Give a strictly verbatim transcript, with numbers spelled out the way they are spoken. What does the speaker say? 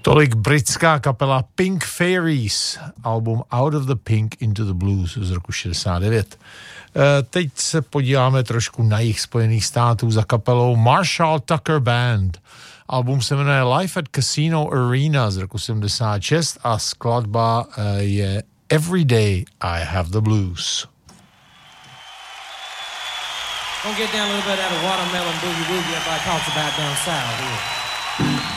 Tolik britská kapela Pink Fairies, album Out of the Pink into the Blues z roku šedesát devět. Teď se podíváme trošku na jih Spojených států za kapelou Marshall Tucker Band. Album se jmenuje Life at Casino Arena z roku sedmdesát šest a skladba je Every Day I Have the Blues. Gonna get down a little bit out of watermelon boogie woogie everybody talks about down south here.